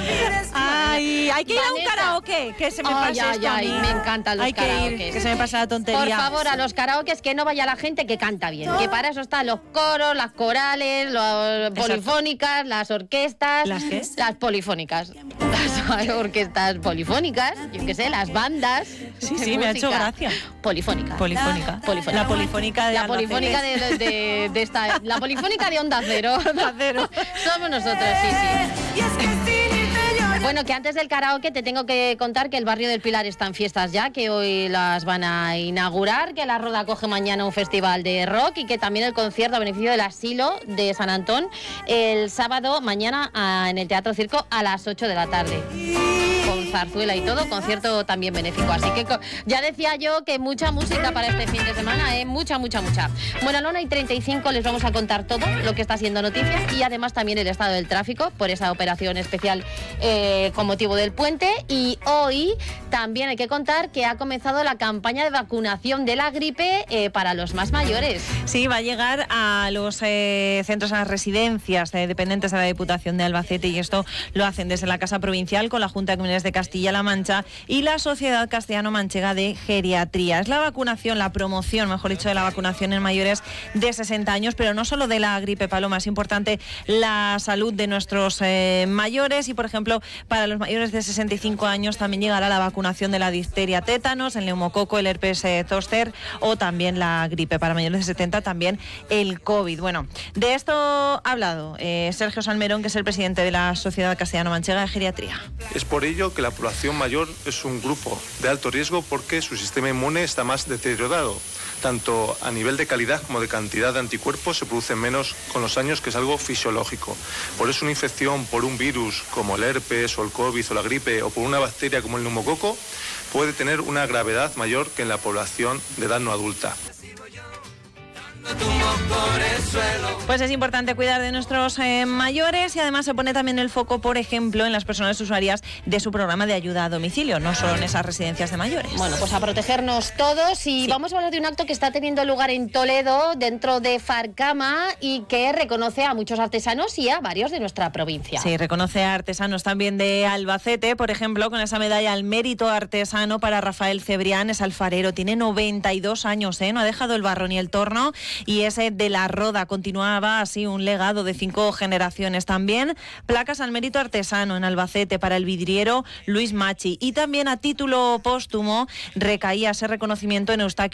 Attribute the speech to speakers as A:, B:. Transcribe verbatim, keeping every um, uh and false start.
A: Ay, hay que ir
B: Vanessa.
A: a un karaoke, que se me
B: Ay,
A: pase
B: ay,
A: esto a
B: ay,
A: mí.
B: me encantan los
A: Hay que
B: karaokes.
A: ir, que se me pasa la tontería.
B: Por favor, a los karaokes que no vaya la gente que canta bien, que para eso están los coros, las corales, las polifónicas, las orquestas.
A: ¿Las qué?
B: Las polifónicas. Las orquestas polifónicas, yo qué sé, las bandas.
A: Sí,
B: de
A: sí, me ha hecho
B: música.
A: gracia.
B: Polifónica.
A: Polifónica.
B: Polifónica.
A: La polifónica de
B: La polifónica de, de, de, de esta. La polifónica de Onda Cero.
A: Onda Cero.
B: Somos nosotros, sí, sí. Bueno, que antes del karaoke te tengo que contar que el barrio del Pilar está en fiestas ya, que hoy las van a inaugurar, que la Roda coge mañana un festival de rock y que también el concierto a beneficio del asilo de San Antón el sábado mañana a, en el Teatro Circo a las ocho de la tarde. Con zarzuela y todo, concierto también benéfico. Así que ya decía yo que mucha música para este fin de semana, ¿eh? Mucha, mucha, mucha. Bueno, a la una y treinta y cinco les vamos a contar todo lo que está siendo noticia y además también el estado del tráfico por esa operación especial eh, con motivo del puente. Y hoy también hay que contar que ha comenzado la campaña de vacunación de la gripe eh, para los más mayores.
A: Sí, va a llegar a los eh, centros, a las residencias eh, dependientes de la Diputación de Albacete y esto lo hacen desde la Casa Provincial con la Junta de Comunidades de Castilla-La Mancha y la Sociedad Castellano-Manchega de Geriatría. Es la vacunación, la promoción, mejor dicho, de la vacunación en mayores de sesenta años, pero no solo de la gripe, Paloma, es importante la salud de nuestros eh, mayores y, por ejemplo, para los mayores de sesenta y cinco años también llegará la vacunación de la difteria, tétanos, el neumococo, el herpes eh, zóster o también la gripe. Para mayores de setenta también el COVID. Bueno, de esto ha hablado eh, Sergio Salmerón, que es el presidente de la Sociedad Castellano-Manchega de Geriatría.
C: Es por ello que la población mayor es un grupo de alto riesgo porque su sistema inmune está más deteriorado. Tanto a nivel de calidad como de cantidad de anticuerpos se producen menos con los años, que es algo fisiológico. Por eso una infección por un virus como el herpes o el COVID o la gripe o por una bacteria como el neumococo puede tener una gravedad mayor que en la población de edad no adulta.
A: Pues es importante cuidar de nuestros eh, mayores y además se pone también el foco, por ejemplo, en las personas usuarias de su programa de ayuda a domicilio, no solo en esas residencias de mayores.
B: Bueno, pues a protegernos todos y sí. Vamos a hablar de un acto que está teniendo lugar en Toledo, dentro de Farcama, y que reconoce a muchos artesanos y a varios de nuestra provincia.
A: Sí, reconoce a artesanos también de Albacete, por ejemplo, con esa medalla al mérito artesano para Rafael Cebrián, es alfarero, tiene noventa y dos años, ¿eh? No ha dejado el barro ni el torno. Y ese de la Roda continuaba así un legado de cinco generaciones. También placas al mérito artesano en Albacete para el vidriero Luis Machi. Y también a título póstumo recaía ese reconocimiento en Eustaquio